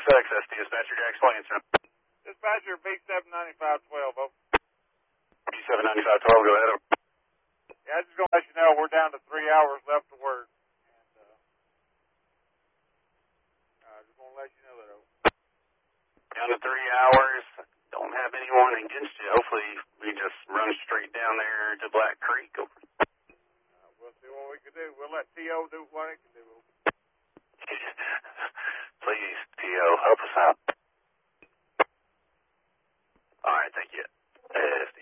access, dispatcher, Jax Plains. Dispatcher, B79512, over. B79512, go ahead. Over. Yeah, I just going to let you know we're down to 3 hours left to work. And just want to let you know that, over. Down to 3 hours. Don't have anyone against you. Hopefully we just run straight down there to Black Creek. Over. We'll see what we can do. We'll let T.O. do what he can do. Please, T.O., help us out.